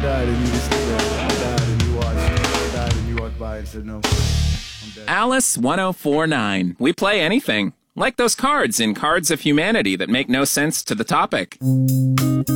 died and you just stood there. I died and you watched. I died and you walked by and said no. I'm dead. Alice 1049. We play anything. Like those cards in Cards of Humanity that make no sense to the topic.